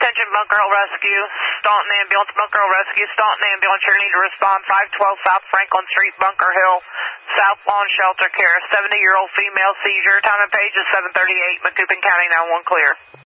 Attention Bunker Hill Rescue, Staunton Ambulance, Bunker Hill Rescue, Staunton Ambulance, you're need to respond 512 South Franklin Street, Bunker Hill, South Lawn Shelter Care, 70-year-old female seizure, time and page is 7:38, Macoupin County 911 clear.